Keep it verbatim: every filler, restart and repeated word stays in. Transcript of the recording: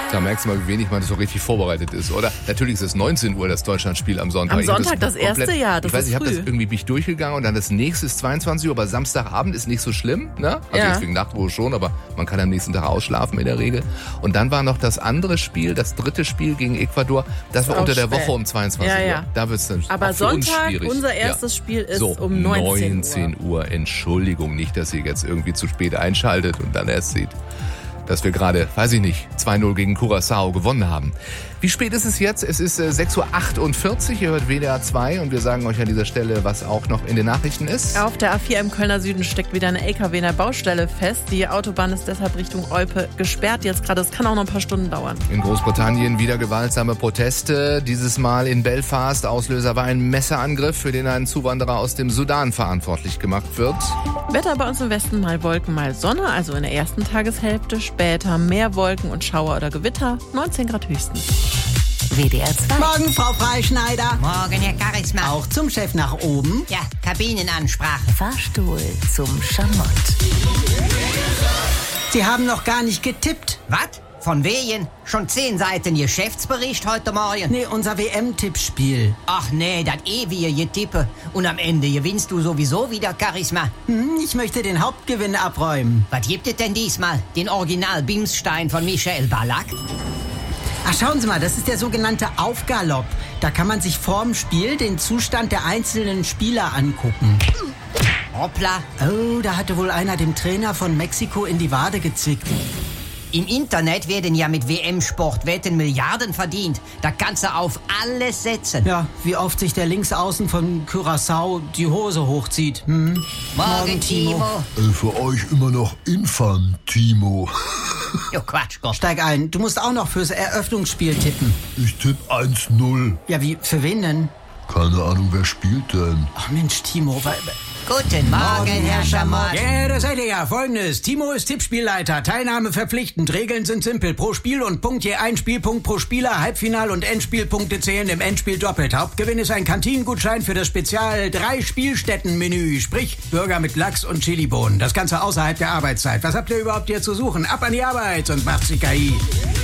Da merkst du mal, wie wenig man so richtig vorbereitet ist, oder? Natürlich ist es neunzehn Uhr, das Deutschlandspiel am Sonntag. Am Sonntag das, das erste, komplett, ja, das ich weiß, ist ich habe früh. das irgendwie bin ich durchgegangen und dann das nächste ist zweiundzwanzig Uhr, aber Samstagabend ist nicht so schlimm, ne? Also ja. jetzt wegen Nachtruhe schon, aber man kann am nächsten Tag ausschlafen in der Regel. Und dann war noch das andere Spiel, das dritte Spiel gegen Ecuador, das, das war unter der Woche um zweiundzwanzig Uhr. Ja, ja. Da wird's dann aber auch für Sonntag, uns schwierig. unser erstes ja. Spiel ist so, um neunzehn Uhr. neunzehn Uhr. Entschuldigung, nicht, dass ihr jetzt irgendwie zu spät einschaltet und dann erst seht, dass wir gerade, weiß ich nicht, zwei null gegen Curaçao gewonnen haben. Wie spät ist es jetzt? Es ist äh, sechs Uhr achtundvierzig, ihr hört W D R zwei und wir sagen euch an dieser Stelle, was auch noch in den Nachrichten ist. Auf der A vier im Kölner Süden steckt wieder eine L K W in der Baustelle fest. Die Autobahn ist deshalb Richtung Olpe gesperrt jetzt gerade. Es kann auch noch ein paar Stunden dauern. In Großbritannien wieder gewaltsame Proteste, dieses Mal in Belfast. Auslöser war ein Messerangriff, für den ein Zuwanderer aus dem Sudan verantwortlich gemacht wird. Wetter bei uns im Westen, mal Wolken, mal Sonne, also in der ersten Tageshälfte. Später mehr Wolken und Schauer oder Gewitter, neunzehn Grad höchstens. W D R zwei. Morgen, Frau Freischneider. Morgen, Herr Charisma. Auch zum Chef nach oben. Ja, Kabinenansprache. Fahrstuhl zum Schamott. Sie haben noch gar nicht getippt. Was? Von wegen? Schon zehn Seiten Geschäftsbericht heute Morgen? Nee, unser W M-Tippspiel. Ach nee, das ewige Getippe. Und am Ende gewinnst du sowieso wieder, Charisma. Hm, ich möchte den Hauptgewinn abräumen. Was gibt es denn diesmal? Den Original-Bimsstein von Michael Ballack? Ach, schauen Sie mal, das ist der sogenannte Aufgalopp. Da kann man sich vorm Spiel den Zustand der einzelnen Spieler angucken. Hoppla. Oh, da hatte wohl einer dem Trainer von Mexiko in die Wade gezwickt. Im Internet werden ja mit W M-Sportwetten Milliarden verdient. Da kannst du auf alles setzen. Ja, wie oft sich der Linksaußen von Curaçao die Hose hochzieht. Hm? Morgen, Morgen, Timo. Timo. Äh, für euch immer noch Infantimo. Jo, Quatsch, Gott. Steig ein, du musst auch noch fürs Eröffnungsspiel tippen. Ich tipp eins null. Ja, wie, für wen denn? Keine Ahnung, wer spielt denn? Ach Mensch, Timo, weil... Guten Morgen, Herr Schamott. Ja, da seid ihr ja. Folgendes. Timo ist Tippspielleiter. Teilnahme verpflichtend. Regeln sind simpel. Pro Spiel und Punkt je ein Spielpunkt pro Spieler. Halbfinal- und Endspielpunkte zählen im Endspiel doppelt. Hauptgewinn ist ein Kantinengutschein für das Spezial drei Spielstätten-Menü. Sprich, Burger mit Lachs und Chilibohnen. Das Ganze außerhalb der Arbeitszeit. Was habt ihr überhaupt hier zu suchen? Ab an die Arbeit und macht's die K I.